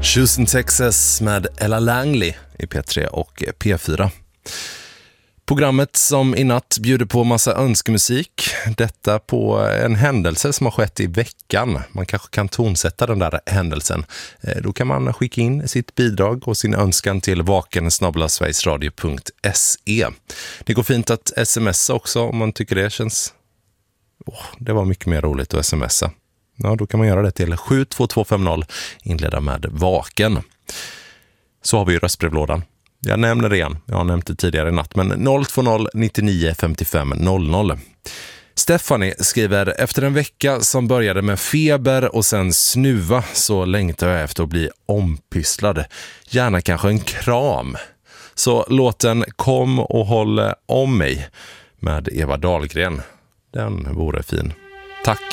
Houston, Texas med Ella Langley i P3 och P4. Programmet som i natt bjuder på massa önskemusik. Detta på en händelse som har skett i veckan. Man kanske kan tonsätta den där händelsen. Då kan man skicka in sitt bidrag och sin önskan till vaken@sverigesradio.se. Det går fint att smsa också om man tycker det känns... det var mycket mer roligt att smsa. Ja, då kan man göra det till 72250, inleda med vaken. Så har vi ju röstbrevlådan. Jag nämner det igen. Jag har nämnt det tidigare i natt. Men 020 99 55 00. Stephanie skriver: efter en vecka som började med feber och sen snuva så längtar jag efter att bli ompysslad. Gärna kanske en kram. Så låten Kom och håll om mig med Eva Dahlgren. Den vore fin. Tack.